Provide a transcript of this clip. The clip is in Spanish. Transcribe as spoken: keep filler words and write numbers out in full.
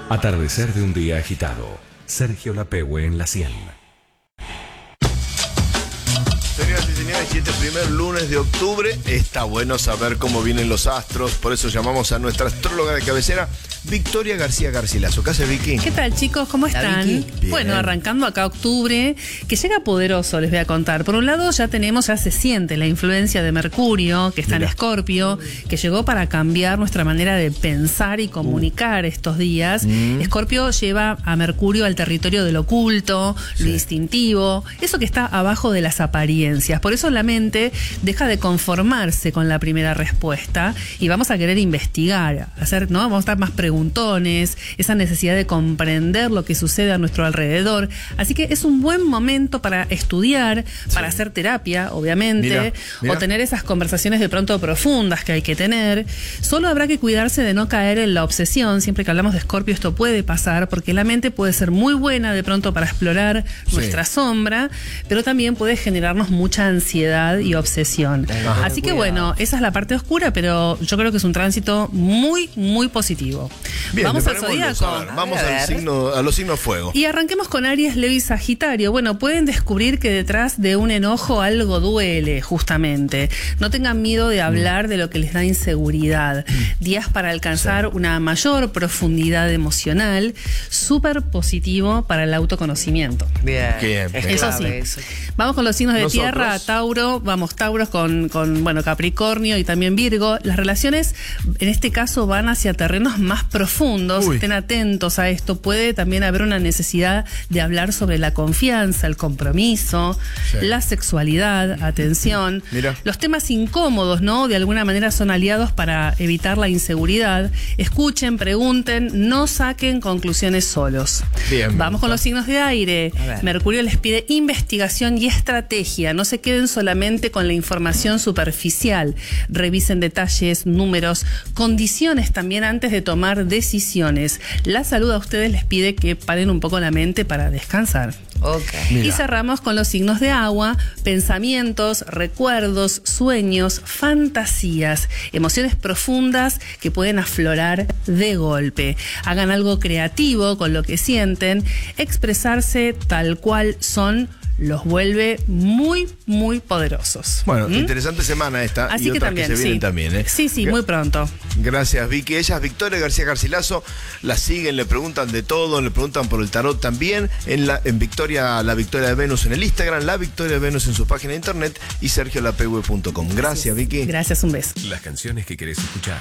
Atardecer de un día agitado. Sergio Lapehue en la cien. Señoras y señores, y este primer lunes de octubre está bueno saber cómo vienen los astros. Por eso llamamos a nuestra astróloga de cabecera, Victoria García Garcilaso. ¿Qué hace, Vicky? ¿Qué tal, chicos? ¿Cómo están? Bueno, arrancando acá octubre, que llega poderoso, les voy a contar. Por un lado, ya tenemos, ya se siente la influencia de Mercurio, que está Mira. en Escorpio, que llegó para cambiar nuestra manera de pensar y comunicar uh. estos días. Mm. Escorpio lleva a Mercurio al territorio del oculto, sí. lo instintivo, eso que está abajo de las apariencias. Por eso la mente deja de conformarse con la primera respuesta y vamos a querer investigar, hacer, ¿no? Vamos a estar más preguntones, esa necesidad de comprender lo que sucede a nuestro alrededor. Así que es un buen momento para estudiar, sí. para hacer terapia, obviamente, mira, mira. o tener esas conversaciones de pronto profundas que hay que tener. Solo habrá que cuidarse de no caer en la obsesión. Siempre que hablamos de Escorpio esto puede pasar, porque la mente puede ser muy buena de pronto para explorar sí. nuestra sombra, pero también puede generarnos mucha ansiedad y obsesión. Ajá, Así que cuidado. bueno, esa es la parte oscura, pero yo creo que es un tránsito muy, muy positivo. Bien, vamos al zodíaco. Vamos al signo, a los signos fuego. Y arranquemos con Aries, Leo y Sagitario. Bueno, pueden descubrir que detrás de un enojo algo duele, justamente. No tengan miedo de hablar de lo que les da inseguridad. Días para alcanzar sí. una mayor profundidad emocional, súper positivo para el autoconocimiento. Bien. Bien. Eso sí. Eso. Vamos con los signos de Nosotros. tierra, Tauro, vamos, Tauros con, con, bueno, Capricornio y también Virgo. Las relaciones, en este caso, van hacia terrenos más profundos. Uy. Estén atentos a esto. Puede también haber una necesidad de hablar sobre la confianza, el compromiso, sí. la sexualidad, atención. Mira. Los temas incómodos, ¿no? De alguna manera son aliados para evitar la inseguridad. Escuchen, pregunten, no saquen conclusiones solos. Bien. Vamos con los signos de aire. Mercurio les pide investigación y estrategia. No se queden solamente con la información superficial. Revisen detalles, números, condiciones también antes de tomar decisiones. La salud a ustedes les pide que paren un poco la mente para descansar. Okay. Y cerramos con los signos de agua: pensamientos, recuerdos, sueños, fantasías, emociones profundas que pueden aflorar de golpe. Hagan algo creativo con lo que sienten. Expresarse tal cual son los vuelve muy, muy poderosos. Bueno, ¿Mm? interesante semana esta. Así y que otras también, que se vienen sí. también, ¿eh? Sí, sí, muy pronto. Gracias, Vicky. Ella es Victoria García Garcilaso. La siguen, le preguntan de todo, le preguntan por el tarot también. En la en Victoria, la Victoria de Venus en el Instagram, la Victoria de Venus en su página de internet y sergio lapehue punto com. Gracias, Vicky. Gracias, un beso. Las canciones que querés escuchar.